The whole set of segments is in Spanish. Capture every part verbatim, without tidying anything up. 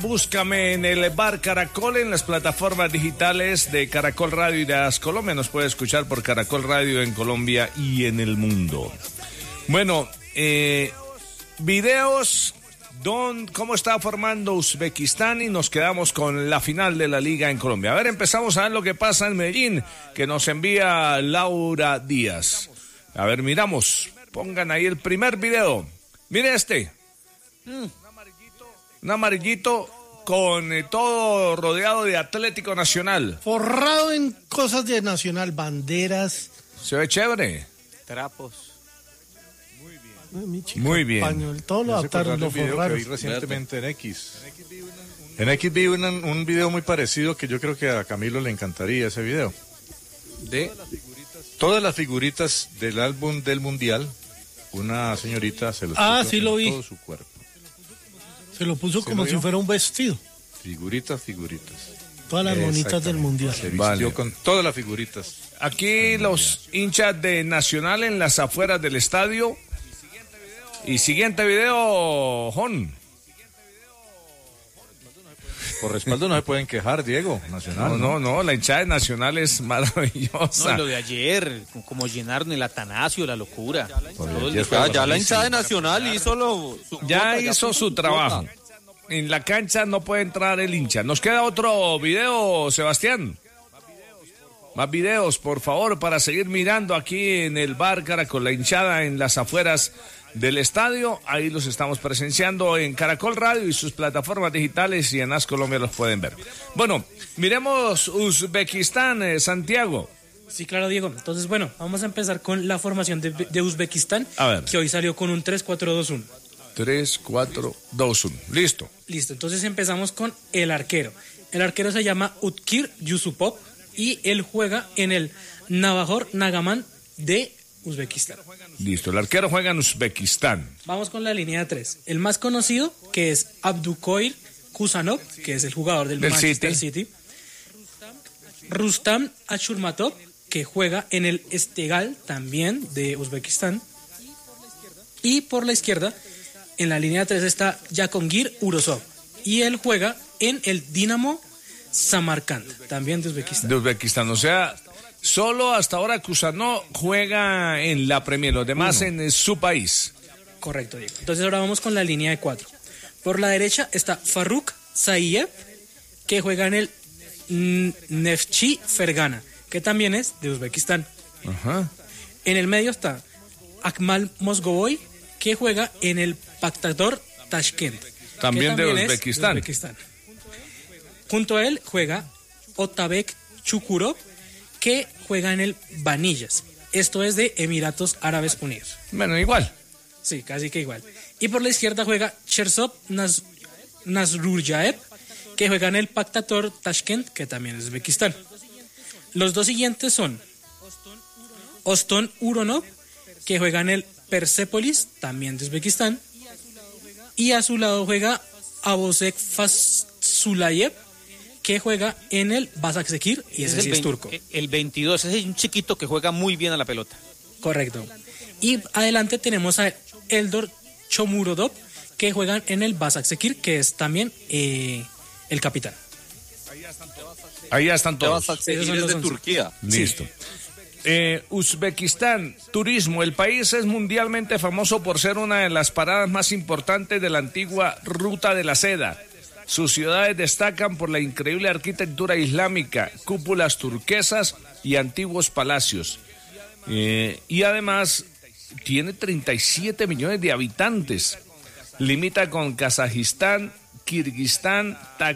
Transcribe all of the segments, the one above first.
Búscame en el Bar Caracol en las plataformas digitales de Caracol Radio y de As Colombia. Nos puede escuchar por Caracol Radio en Colombia y en el mundo. Bueno, eh, videos, don, cómo está formando Uzbekistán y nos quedamos con la final de la liga en Colombia. A ver, empezamos a ver lo que pasa en Medellín, que nos envía Laura Díaz. A ver, miramos, pongan ahí el primer video. Mire este. Mm. Un amarillito con eh, todo rodeado de Atlético Nacional. Forrado en cosas de Nacional, banderas. Se ve chévere. Trapos. Muy bien. Mi chica, Muy bien. Pañuel, todo lo adaptaron, lo forraron. Que vi recientemente en X. En X vi un, un video muy parecido que yo creo que a Camilo le encantaría ese video. De todas las figuritas del álbum del Mundial, una señorita se los ah, puso sí en lo vi. todo su cuerpo. Se lo puso como si fuera un vestido. Figuritas, figuritas. Todas las bonitas del Mundial. Se vistió vale. con todas las figuritas. Aquí los hinchas de Nacional en las afueras del estadio. Y siguiente video, Jon. Por respaldo no se pueden quejar, Diego. Nacional. No, no, no, la hinchada de Nacional es maravillosa. No, lo de ayer, como llenaron el Atanasio, la locura. Ya, ya, ya la hinchada de Nacional hizo lo, su Ya cuota, hizo ya su, su trabajo. En la cancha no puede entrar el hincha. Nos queda otro video, Sebastián. Más videos, por favor, para seguir mirando aquí en el Bar Caracol, la hinchada en las afueras del estadio. Ahí los estamos presenciando en Caracol Radio y sus plataformas digitales, y en As Colombia los pueden ver. Bueno, miremos Uzbekistán, eh, Santiago. Sí, claro, Diego. Entonces, bueno, vamos a empezar con la formación de, de Uzbekistán, a ver. Que hoy salió con un tres cuatro dos uno. tres cuatro dos uno, listo. Listo, entonces empezamos con el arquero. El arquero se llama Utkir Yusupov y él juega en el Navajor Nagaman de Uzbekistán. Listo, el arquero juega en Uzbekistán. Vamos con la línea de tres. El más conocido, que es Abdukoir Kusanov, que es el jugador del, del Manchester City. City. Rustam Ashurmatov, que juega en el Esteghlal, también de Uzbekistán. Y por la izquierda, en la línea tres está Jahongir Urosov, y él juega en el Dinamo Samarkand, también de Uzbekistán. De Uzbekistán, o sea, solo hasta ahora Kusanov juega en la Premier, los demás Uno. en su país. Correcto, Diego. Entonces ahora vamos con la línea de cuatro. Por la derecha está Farrukh Saiev, que juega en el Neftchi Fergana, que también es de Uzbekistán. Ajá. En el medio está Akmal Mozgovoy, que juega en el Pakhtar Tashkent, también, también de Uzbekistán. de Uzbekistán. Junto a él juega Otabek Chukurov, que juega en el Vanillas. Esto es de Emiratos Árabes Unidos. Bueno, igual. Sí, casi que igual. Y por la izquierda juega Chersov Naz- Nazrurjaev, que juega en el Pakhtar Tashkent, que también es de Uzbekistán. Los dos siguientes son Oston Uronov, que juega en el Persepolis, también de Uzbekistán. Y a su lado juega Abosek Fasulayev, que juega en el Başakşehir, y ese, ese sí es, es turco. El veintidós, ese es un chiquito que juega muy bien a la pelota. Correcto. Y adelante tenemos a Eldor Shomurodov, que juegan en el Başakşehir, que es también eh, el capitán. Ahí ya están todos. Başakşehir es de Turquía. Listo. Sí. Eh, Uzbekistán, turismo. El país es mundialmente famoso por ser una de las paradas más importantes de la antigua Ruta de la Seda. Sus ciudades destacan por la increíble arquitectura islámica, cúpulas turquesas y antiguos palacios. Eh, y además tiene treinta y siete millones de habitantes. Limita con Kazajistán, Kirguistán,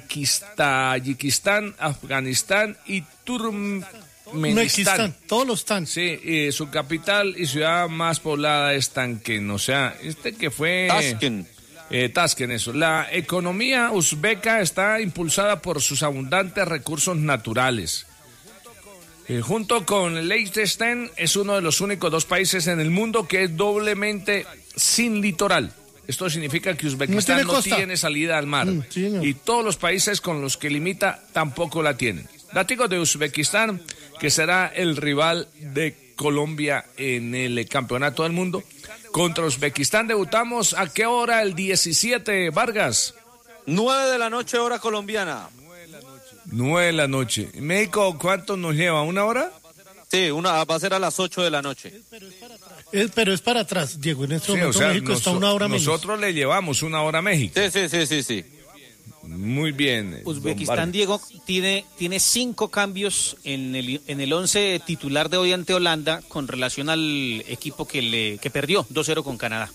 Tayikistán, Afganistán y Turkmenistán. Todos los están. Sí, eh, su capital y ciudad más poblada es Tashkent. O sea, este que fue... Tashkent. Eh, Tashkent, eso. La economía uzbeca está impulsada por sus abundantes recursos naturales. Eh, junto con Liechtenstein, es uno de los únicos dos países en el mundo que es doblemente sin litoral. Esto significa que Uzbekistán no tiene, no tiene salida al mar. Mm, sí, no. Y todos los países con los que limita tampoco la tienen. Datos de Uzbekistán, que será el rival de Colombia en el Campeonato del Mundo. Contra Uzbekistán debutamos, ¿a qué hora? El diecisiete, Vargas. Nueve de la noche, hora colombiana. Nueve de la noche. ¿México cuánto nos lleva? ¿Una hora? Sí, una, va a ser a las ocho de la noche. Es, pero es para atrás, Diego. En este Sí, momento o sea, México está noso- una hora menos. nosotros le llevamos una hora a México. Sí, sí, sí, sí, sí. Muy bien. don Uzbekistán, Vargas. Diego, tiene, tiene cinco cambios en el, en el once titular de hoy ante Holanda con relación al equipo que, le, que perdió dos cero con Canadá.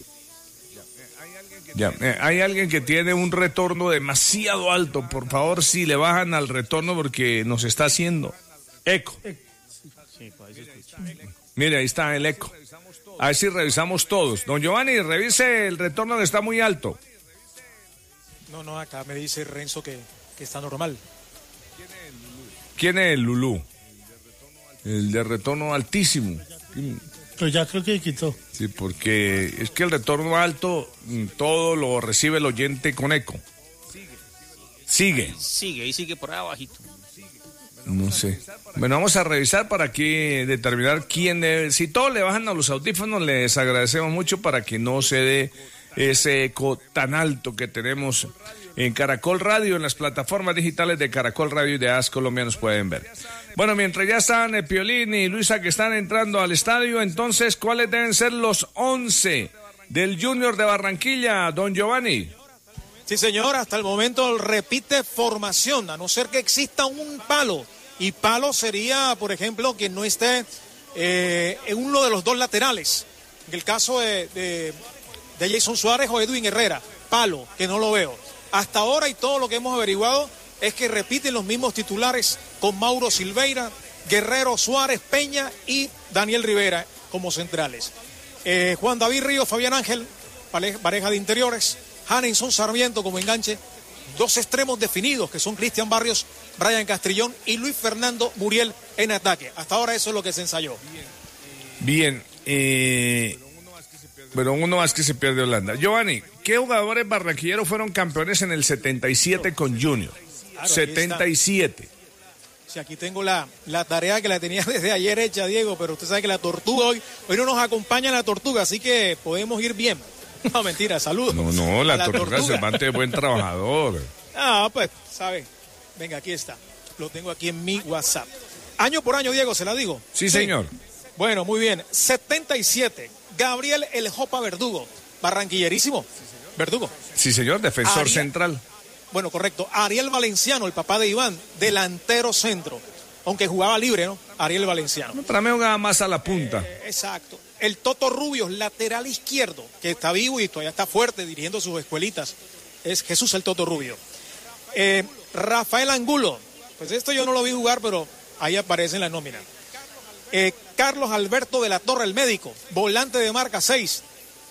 Ya, eh, hay alguien que tiene un retorno demasiado alto. Por favor, si le bajan al retorno porque nos está haciendo eco. Mire, ahí está el eco. A ver si revisamos todos. Don Giovanni, revise el retorno que está muy alto. No, no, acá me dice Renzo que, que está normal. ¿Quién es el Lulú? El de retorno altísimo. Pero ya creo que quitó. Sí, porque es que el retorno alto mm, todo lo recibe el oyente con eco. Sigue. Sigue, y sigue por ahí abajito. No sé. Bueno, vamos a revisar para aquí determinar quién debe. Si todos le bajan a los audífonos, les agradecemos mucho para que no se dé ese eco tan alto que tenemos en Caracol Radio, en las plataformas digitales de Caracol Radio y de A S Colombia nos pueden ver. Bueno, mientras ya están eh, Piolín y Luisa que están entrando al estadio, entonces, ¿cuáles deben ser los once del Junior de Barranquilla, don Giovanni? Sí, señor, hasta el momento repite formación, a no ser que exista un palo. Y palo sería, por ejemplo, que no esté eh, en uno de los dos laterales. En el caso de, de, de Jason Suárez o Edwin Herrera. Palo, que no lo veo. Hasta ahora y todo lo que hemos averiguado es que repiten los mismos titulares con Mauro Silveira, Guerrero, Suárez, Peña y Daniel Rivera como centrales. Eh, Juan David Ríos, Fabián Ángel, pareja de interiores. Hanenson Sarmiento como enganche. Dos extremos definidos que son Cristian Barrios, Ryan Castrillón y Luis Fernando Muriel en ataque. Hasta ahora eso es lo que se ensayó. Bien, eh, pero uno más que se pierde Holanda. Giovanni, ¿qué jugadores barranquilleros fueron campeones en el setenta y siete con Junior? Claro, setenta y siete. Sí, aquí tengo la, la tarea que la tenía desde ayer hecha, Diego, pero usted sabe que la tortuga hoy, hoy no nos acompaña la tortuga, así que podemos ir bien. No, mentira, saludos. No, no, la, A tortuga, tortuga Cervantes es buen trabajador. Ah, pues, ¿sabe? Venga, aquí está. Lo tengo aquí en mi WhatsApp. Año por año, Diego, ¿se la digo? Sí, sí. señor. Bueno, muy bien. setenta y siete. Gabriel El Jopa Verdugo. Barranquillerísimo. Verdugo. Sí, señor, defensor Ariel, central. Bueno, correcto. Ariel Valenciano, el papá de Iván, delantero centro. Aunque jugaba libre, ¿no? Ariel Valenciano. No, para mí jugaba más a la punta. Eh, exacto. El Toto Rubios, lateral izquierdo, que está vivo y todavía está fuerte dirigiendo sus escuelitas. Es Jesús el Toto Rubio. Eh, Rafael Angulo. Pues esto yo no lo vi jugar, pero ahí aparece en la nómina. Eh, Carlos Alberto de la Torre, el médico. Volante de marca seis.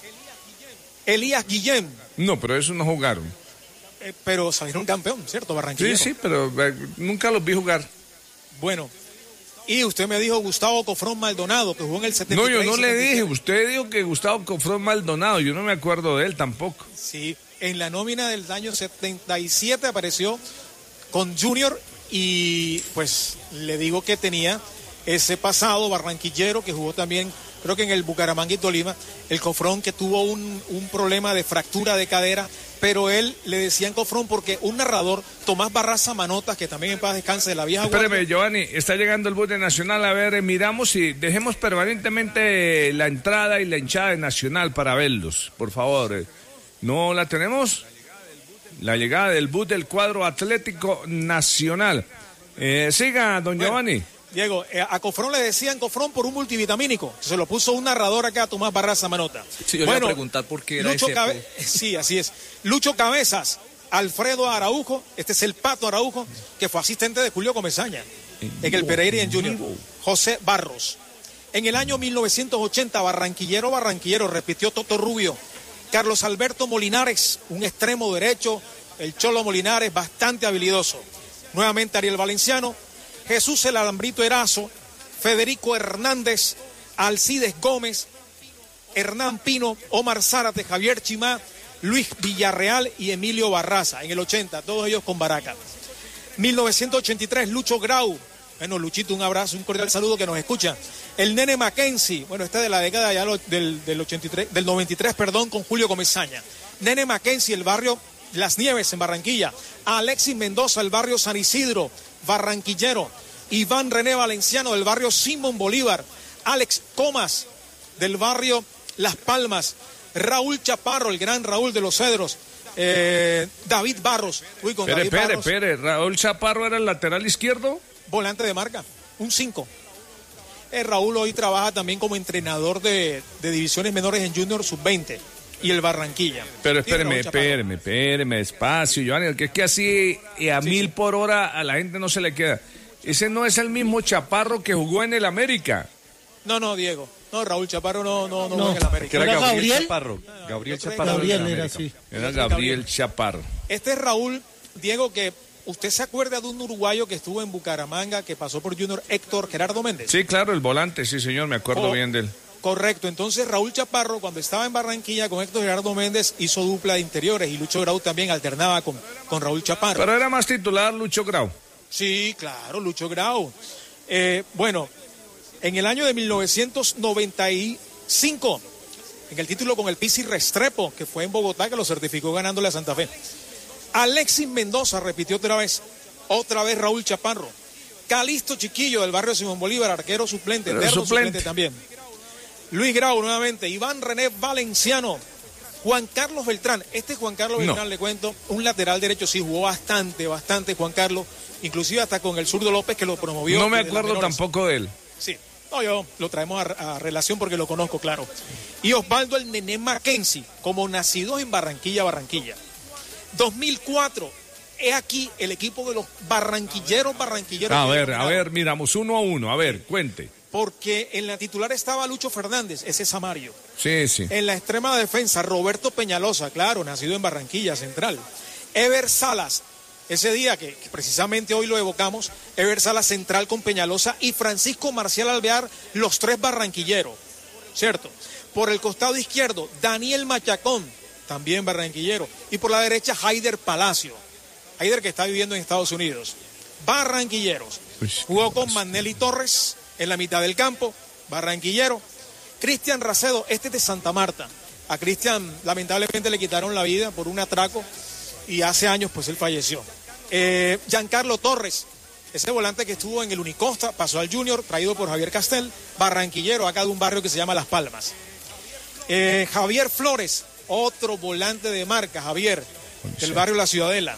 Elías Guillén. No, pero eso no jugaron. Eh, pero salieron campeón, ¿cierto? Barranquilla. Sí, sí, pero eh, nunca los vi jugar. Bueno. Y usted me dijo Gustavo Cofrón Maldonado, que jugó en el setenta y tres. No, yo no le setenta y siete. dije. Usted dijo que Gustavo Cofrón Maldonado. Yo no me acuerdo de él tampoco. Sí, en la nómina del año setenta y siete apareció con Junior y pues le digo que tenía ese pasado barranquillero que jugó también, creo que en el Bucaramanga y Tolima, el Cofrón que tuvo un, un problema de fractura de cadera, pero él le decían Cofrón porque un narrador, Tomás Barraza Manotas, que también en paz descanse de la vieja Espéreme, guardia. Giovanni, está llegando el bus de Nacional. A ver, eh, miramos y dejemos permanentemente la entrada y la hinchada de Nacional para verlos, por favor. eh. ¿No la tenemos? La llegada del bus del cuadro Atlético Nacional. Eh, siga, don Bueno, Giovanni. Diego, eh, a Cofrón le decían Cofrón por un multivitamínico. Se lo puso un narrador acá, Tomás Barraza Manota. Sí, yo le iba a preguntar por qué era Lucho ese Cabe- Sí, así es. Lucho Cabezas, Alfredo Araujo, este es el Pato Araujo, que fue asistente de Julio Comesaña en el Pereira y en Junior. José Barros. En el año mil novecientos ochenta, Barranquillero, Barranquillero, repitió Toto Rubio. Carlos Alberto Molinares, un extremo derecho, el Cholo Molinares, bastante habilidoso. Nuevamente Ariel Valenciano, Jesús el Alambrito Erazo, Federico Hernández, Alcides Gómez, Hernán Pino, Omar Zárate, Javier Chimá, Luis Villarreal y Emilio Barraza. En el ochenta, todos ellos con Baraca. mil novecientos ochenta y tres, Lucho Grau. Bueno, Luchito, un abrazo, un cordial saludo que nos escucha. El Nene Mackenzie, bueno, este de la década ya lo, del, del, ochenta y tres, del noventa y tres, perdón, con Julio Comesaña. Nene Mackenzie, el barrio Las Nieves en Barranquilla, Alexis Mendoza del barrio San Isidro, barranquillero, Iván René Valenciano del barrio Simón Bolívar, Alex Comas del barrio Las Palmas, Raúl Chaparro, el gran Raúl de los Cedros, eh, David Barros. Uy, con Pere, David pere, Barros, pere, Raúl Chaparro era el lateral izquierdo. volante de marca, un cinco. Eh, Raúl hoy trabaja también como entrenador de, de divisiones menores en Junior sub veinte y el Barranquilla. Pero Y espéreme, Raúl Chaparro. espéreme, espéreme, despacio, Giovanni, que es que así eh, a Sí, mil sí. por hora a la gente no se le queda. Ese no es el mismo Chaparro que jugó en el América. No, no, Diego. No, Raúl Chaparro no, no, no, No. juega en el América. Que era ¿Era Gabriel, Gabriel? Chaparro. Gabriel yo creo que Chaparro. Gabriel de era América. así. Era Gabriel Chaparro. Este es Raúl, Diego, que usted se acuerda de un uruguayo que estuvo en Bucaramanga, que pasó por Junior, Héctor Gerardo Méndez. Sí, claro, el volante, sí, señor, me acuerdo Oh. bien de él. Correcto, entonces Raúl Chaparro, cuando estaba en Barranquilla con Héctor Gerardo Méndez, hizo dupla de interiores y Lucho Grau también alternaba con, con Raúl Chaparro. Pero era más titular Lucho Grau. Sí, claro, Lucho Grau. Eh, bueno, en el año de mil novecientos noventa y cinco, en el título con el Pizzi Restrepo, que fue en Bogotá, que lo certificó ganándole a Santa Fe. Alexis Mendoza repitió otra vez, otra vez Raúl Chaparro. Calixto Chiquillo del barrio Simón Bolívar, arquero suplente, Pero eterno suplente. suplente también. Luis Grau nuevamente, Iván René Valenciano, Juan Carlos Beltrán. Este Juan Carlos No. Beltrán, le cuento, un lateral derecho, sí, jugó bastante, bastante Juan Carlos, inclusive hasta con el zurdo López que lo promovió. No me desde las acuerdo menores. tampoco de él. Sí, no, yo lo traemos a, a relación porque lo conozco, claro. Y Osvaldo el Nené Mackenzie, como nacidos en Barranquilla, Barranquilla. dos mil cuatro, es aquí el equipo de los barranquilleros, barranquilleros. A que ver, a dominaron. ver, miramos uno a uno. A ver, cuente. Porque en la titular estaba Lucho Fernández, ese es Samario. Sí, sí. En la extrema defensa, Roberto Peñalosa, claro, nacido en Barranquilla Central. Ever Salas, ese día que, que precisamente hoy lo evocamos, Ever Salas central con Peñalosa y Francisco Marcial Alvear, los tres barranquilleros, ¿cierto? Por el costado izquierdo, Daniel Machacón, también barranquillero. Y por la derecha, Haider Palacio. Haider que está viviendo en Estados Unidos. Barranquilleros. Uy, Jugó qué con pasó. Manelli Torres en la mitad del campo, barranquillero. Cristian Racedo, este es de Santa Marta. A Cristian lamentablemente le quitaron la vida por un atraco y hace años pues él falleció. Eh, Giancarlo Torres, ese volante que estuvo en el Unicosta, pasó al Junior, traído por Javier Castel, barranquillero acá de un barrio que se llama Las Palmas. Eh, Javier Flores, otro volante de marca, Javier, del barrio La Ciudadela.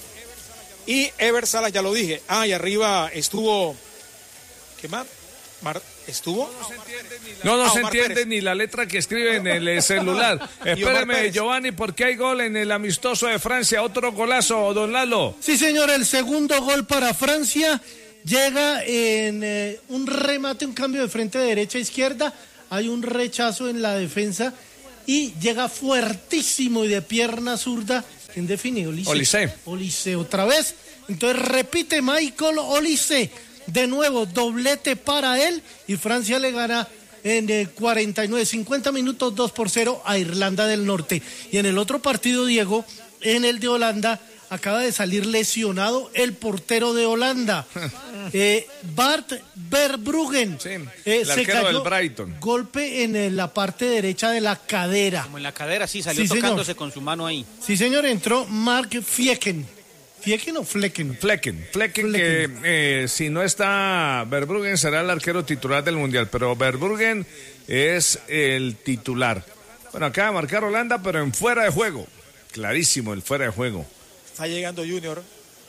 Y Ever Salas, ya lo dije. Ah, y arriba estuvo... ¿Qué más? Mar- ¿Estuvo? No, no Ah, se Omar entiende Pérez. ni la letra que escribe en el eh, celular. Espéreme, Pérez. Giovanni, porque hay gol en el amistoso de Francia. Otro golazo, don Lalo. Sí, señor, el segundo gol para Francia llega en eh, un remate, un cambio de frente de derecha a izquierda. Hay un rechazo en la defensa y llega fuertísimo y de pierna zurda. ¿Quién define? Olise. Olise. Olise otra vez. Entonces repite Michael Olise. De nuevo, doblete para él y Francia le gana en eh, cuarenta y nueve, cincuenta minutos, dos por cero a Irlanda del Norte. Y en el otro partido, Diego, en el de Holanda, acaba de salir lesionado el portero de Holanda, eh, Bart Verbruggen. Sí, Eh, el se arquero cayó, del Brighton. golpe en eh, la parte derecha de la cadera. Como en la cadera, sí, salió Sí, señor. tocándose con su mano ahí. Sí, señor, entró Mark Flecken. ¿Flecken o Flecken? Flecken, Flecken, Flecken. que eh, si no está Verbruggen será el arquero titular del Mundial, pero Verbruggen es el titular. Bueno, acaba de marcar Holanda, pero en fuera de juego. Clarísimo, el fuera de juego. Está llegando Junior.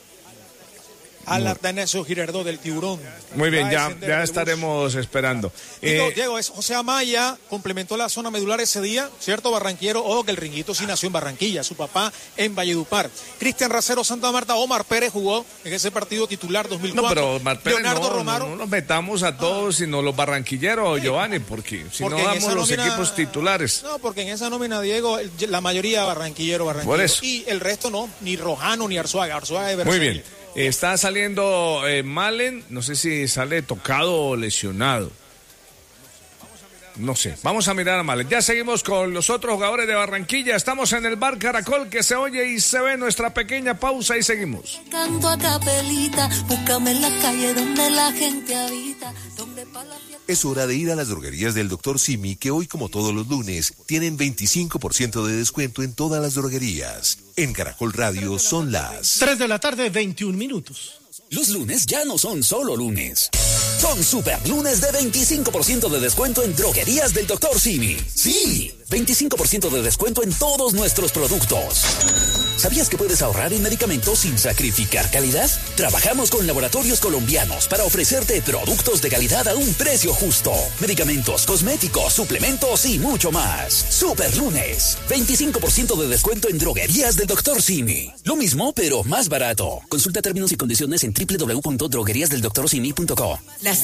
Al Atanasio Girardot del Tiburón. Muy bien, Va a ya, descender ya del estaremos esperando. Digo, Eh, Diego, es José Amaya, complementó la zona medular ese día, ¿cierto? Barranquillero, ojo que el Ringuito sí nació en Barranquilla, su papá en Valledupar. Cristian Racero, Santa Marta, Omar Pérez jugó en ese partido titular dos mil no, cuatro. pero Mar Pérez, Leonardo no, Romaro. no, no nos metamos a todos, sino los barranquilleros, Giovanni, porque si Porque no en damos esa los nómina- equipos titulares. No, porque en esa nómina, Diego, el- la mayoría barranquillero, barranquillero. Por eso. Y el resto no, ni Rojano ni Arzuaga. Arzuaga de Muy Vercelli. bien. Está saliendo eh, Malen, no sé si sale tocado o lesionado. No sé, vamos a mirar a Malen. Ya seguimos con los otros jugadores de Barranquilla. Estamos en el bar Caracol, que se oye y se ve. Nuestra pequeña pausa y seguimos. Canto a capelita, búscame en la calle donde la gente habita, donde pa' la fiesta. Es hora de ir a las droguerías del doctor Simi, que hoy, como todos los lunes, tienen veinticinco por ciento de descuento en todas las droguerías. En Caracol Radio son las tres de la tarde, veintiún minutos. Los lunes ya no son solo lunes. Son super lunes de veinticinco por ciento de descuento en droguerías del doctor Simi. Sí, veinticinco por ciento de descuento en todos nuestros productos. ¿Sabías que puedes ahorrar en medicamentos sin sacrificar calidad? Trabajamos con laboratorios colombianos para ofrecerte productos de calidad a un precio justo. Medicamentos, cosméticos, suplementos y mucho más. Super lunes, veinticinco por ciento de descuento en droguerías del doctor Simi. Lo mismo, pero más barato. Consulta términos y condiciones en doble u doble u doble u punto droguerías del doctor simi punto co.